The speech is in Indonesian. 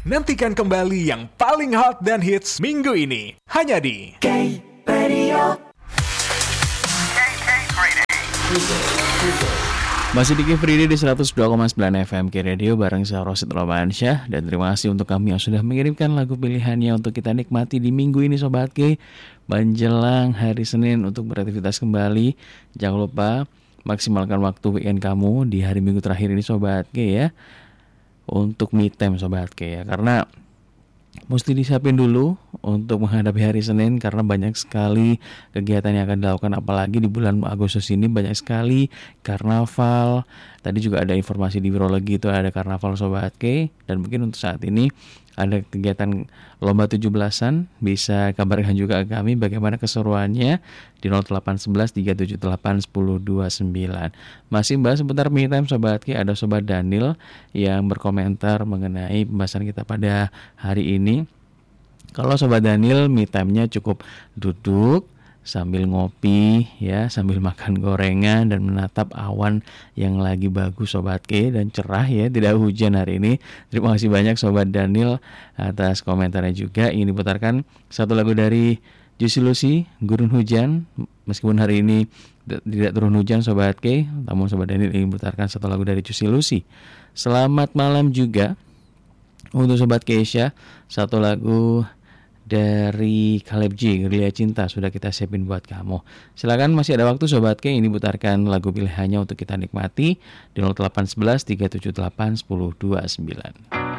Nantikan kembali yang paling hot dan hits minggu ini. Hanya di K-Radio. Masih di K-Radio di 102,9 FM K-Radio bareng saya Rosid Romansyah. Dan terima kasih untuk kami yang sudah mengirimkan lagu pilihannya untuk kita nikmati di minggu ini Sobat K. Menjelang hari Senin untuk beraktivitas kembali. Jangan lupa maksimalkan waktu weekend kamu di hari Minggu terakhir ini Sobat K ya. Untuk me time Sobat K ya. Karena mesti disiapin dulu untuk menghadapi hari Senin karena banyak sekali kegiatan yang akan dilakukan, apalagi di bulan Agustus ini banyak sekali karnaval. Tadi juga ada informasi di Wirologi itu ada karnaval Sobat K, dan mungkin untuk saat ini ada kegiatan lomba 17-an. Bisa kabarkan juga ke kami bagaimana keseruannya di 0811 378 1029. Masih bahas seputar me time Sobat K, ada Sobat Daniel yang berkomentar mengenai pembahasan kita pada hari ini. Kalau Sobat Daniel me time-nya cukup duduk sambil ngopi ya, sambil makan gorengan dan menatap awan yang lagi bagus Sobat K dan cerah ya, tidak hujan hari ini. Terima kasih banyak Sobat Daniel atas komentarnya juga. Ini diputarkan satu lagu dari Juicy Lucy, Gurun Hujan. Meskipun hari ini tidak turun hujan Sobat K, namun Sobat Daniel ingin memutarkan satu lagu dari Juicy Lucy. Selamat malam juga untuk Sobat Keisha, satu lagu dari Caleb G, Gerilya Cinta sudah kita siapin buat kamu. Silakan, masih ada waktu Sobat K, ini putarkan lagu pilihannya untuk kita nikmati di 0811 378 1029.